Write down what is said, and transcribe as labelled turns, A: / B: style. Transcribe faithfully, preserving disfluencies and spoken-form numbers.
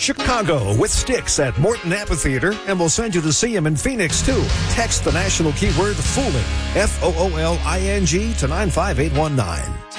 A: Chicago with Styx at Morton Amphitheater, and we'll send you to see him in Phoenix, too. Text the national keyword FOOLING, F O O L I N G, to nine five eight one nine.